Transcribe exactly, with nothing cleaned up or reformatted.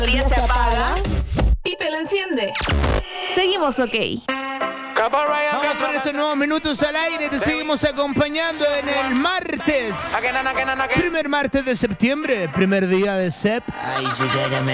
El día se apaga y te lo enciende. Seguimos, ok. Vamos por estos nuevos minutos al aire. Te seguimos acompañando en el martes. Primer martes de septiembre. Primer día de Sep.